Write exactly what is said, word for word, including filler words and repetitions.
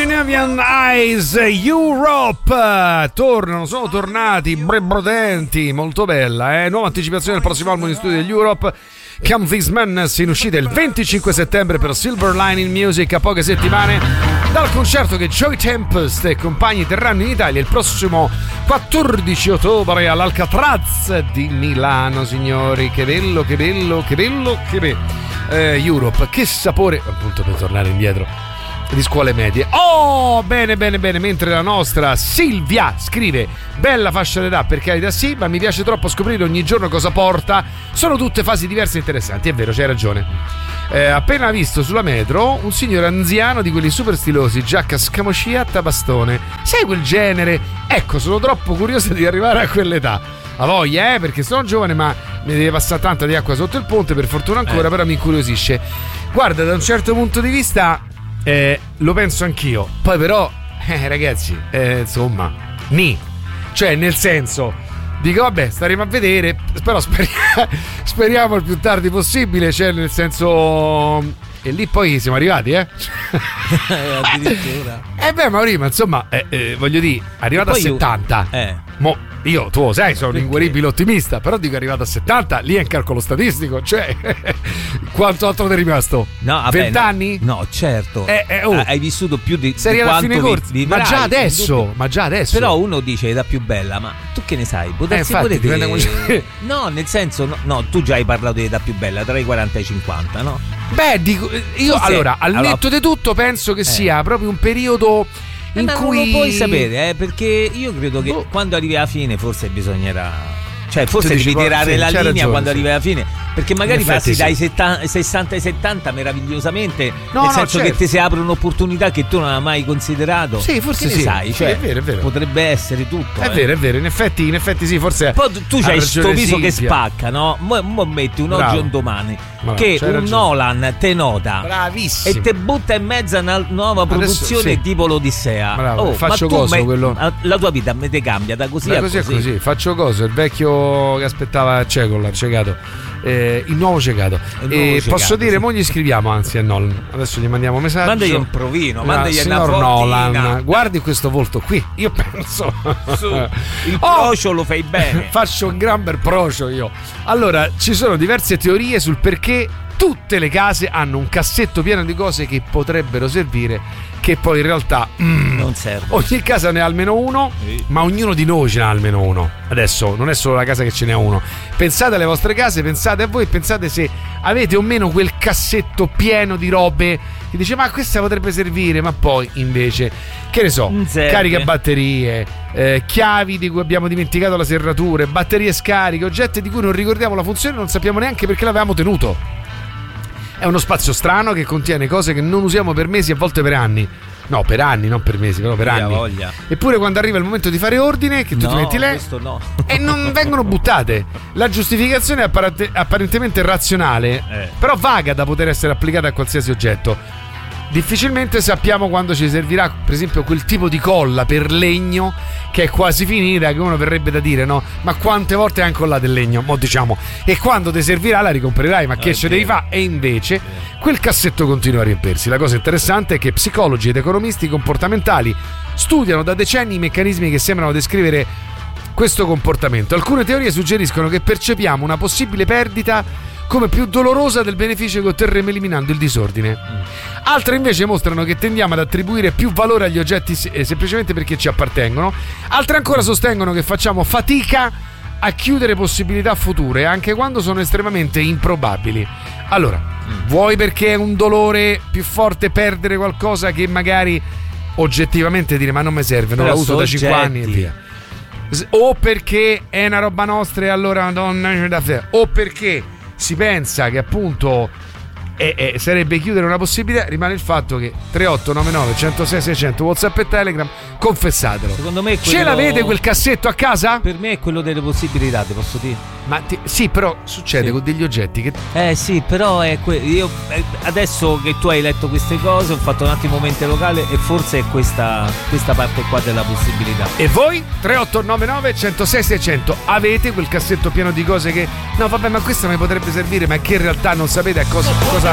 Scandinavian Eyes Europe tornano, sono tornati brebrodenti, molto bella, eh? Nuova anticipazione del prossimo album in studio degli Europe, Come This Madness, in uscita il venticinque settembre per Silver Lining Music, a poche settimane dal concerto che Joy Tempest e compagni terranno in Italia il prossimo quattordici ottobre all'Alcatraz di Milano, signori. Che bello, che bello, che bello, che bello. Eh, Europe, che sapore, appunto, per tornare indietro, di scuole medie. Oh, bene, bene, bene. Mentre la nostra Silvia scrive: bella fascia d'età, per carità sì, ma mi piace troppo scoprire ogni giorno cosa porta. Sono tutte fasi diverse e interessanti. È vero, c'hai ragione. Eh, appena visto sulla metro un signore anziano di quelli super stilosi, giacca scamosciatta, bastone. Sai quel genere? Ecco, sono troppo curiosa di arrivare a quell'età. A voglia, eh, perché sono giovane, ma mi deve passare tanta di acqua sotto il ponte, per fortuna ancora, eh. Però mi incuriosisce. Guarda, da un certo punto di vista Eh, lo penso anch'io. Poi però eh, ragazzi, eh, insomma, ni. Cioè, nel senso, dico vabbè, staremo a vedere. Però speriamo, speriamo il più tardi possibile. Cioè, nel senso, e lì poi siamo arrivati, eh addirittura. Eh beh, ma prima, insomma, eh, eh, voglio dire, arrivato a settanta io, eh. Mo, io, tu lo sai, sono un inguaribile ottimista, però dico arrivato a settanta, lì è un calcolo statistico. Cioè, quanto altro ti è rimasto? No, venti anni? No, certo. Eh, eh, oh. Hai vissuto più di, Sei di quanto fine corso. vi, ma già adesso, ma già adesso. Però uno dice età più bella, ma tu che ne sai? Potresti eh, infatti, potete... come... No, nel senso, no, no, tu già hai parlato di età più bella, tra i quaranta e i cinquanta, no? Beh, dico, io Forse, allora, al allora, netto di tutto, penso che eh. sia proprio un periodo in eh, cui non lo puoi sapere, eh, perché io credo che oh. quando arrivi alla fine forse bisognerà, cioè forse devi dici, tirare sì, la linea ragione, quando sì. arrivi alla fine, perché magari passi sì. dai settanta, sessanta ai settanta meravigliosamente, no, nel no, senso certo. che ti si apre un'opportunità che tu non hai mai considerato. Sì, forse che sì. ne sai, cioè, sì, è vero, è vero. potrebbe essere tutto. È eh. vero, è vero, in effetti, in effetti sì, forse. Poi tu, tu c'hai sto viso che spacca, no? Mo, mo metti un oggi e un domani. Bravo, che un ragione. Nolan te nota. Bravissimo. E te butta in mezzo a una nuova produzione. Adesso, sì. tipo l'Odissea. Bravo, oh, faccio ma cosa me, quello. La tua vita me te cambia da così da a così. così. A così. Faccio cosa? Il vecchio che aspettava cieco, l'ha ciecato. Eh, il nuovo ciecato. Il nuovo e ciecato, posso dire, sì. Mo gli scriviamo anzi a Nolan. Adesso gli mandiamo un messaggio. Mandagli un provino, no, mandagli signor una Nolan, guardi questo volto qui. Io penso Su, il procio oh, lo fai bene. Faccio un gran bel procio io. Allora, ci sono diverse teorie sul perché tutte le case hanno un cassetto pieno di cose che potrebbero servire, che poi in realtà mm, non serve. Ogni casa ne ha almeno uno, sì. Ma ognuno di noi ce n'ha almeno uno. Adesso non è solo la casa che ce n'è uno. Pensate alle vostre case, pensate a voi, pensate se avete o meno quel cassetto pieno di robe che dice ma questa potrebbe servire, ma poi invece, che ne so, carica batterie, eh, chiavi di cui abbiamo dimenticato la serratura, batterie scariche, oggetti di cui non ricordiamo la funzione e non sappiamo neanche perché l'avevamo tenuto. È uno spazio strano che contiene cose che non usiamo per mesi, a volte per anni. No, per anni, non per mesi, però per voglia, anni. Voglia. Eppure quando arriva il momento di fare ordine, che tu no, ti metti lì no. e non vengono buttate. La giustificazione è apparente, apparentemente razionale, eh. però vaga da poter essere applicata a qualsiasi oggetto. Difficilmente sappiamo quando ci servirà, per esempio, quel tipo di colla per legno che è quasi finita, che uno verrebbe da dire, no? Ma quante volte hai incollato il legno? Mo diciamo, e quando ti servirà la ricomprerai, ma no, che ce devi fare? E invece quel cassetto continua a riempirsi. La cosa interessante è che psicologi ed economisti comportamentali studiano da decenni i meccanismi che sembrano descrivere questo comportamento. Alcune teorie suggeriscono che percepiamo una possibile perdita come più dolorosa del beneficio che otterremo eliminando il disordine. Altre invece mostrano che tendiamo ad attribuire più valore agli oggetti semplicemente perché ci appartengono. Altre ancora sostengono che facciamo fatica a chiudere possibilità future anche quando sono estremamente improbabili. Allora, mm. vuoi perché è un dolore più forte perdere qualcosa che magari oggettivamente dire ma non mi serve, non la uso da cinque anni e via. O perché è una roba nostra e allora non c'è da fare. O perché si pensa che appunto eh, eh, sarebbe chiudere una possibilità. Rimane il fatto che tre otto nove nove uno zero sei sei zero zero WhatsApp e Telegram, confessatelo. Secondo me quello... ce l'avete quel cassetto a casa? Per me è quello delle possibilità, ti posso dire. Ma ti... sì, però succede sì. con degli oggetti che eh sì, però è que... io adesso che tu hai letto queste cose ho fatto un attimo mente locale e forse è questa questa parte qua della possibilità. E voi tre otto nove nove uno zero sei sei zero zero avete quel cassetto pieno di cose che no vabbè ma questa mi potrebbe servire ma che in realtà non sapete a cosa, cosa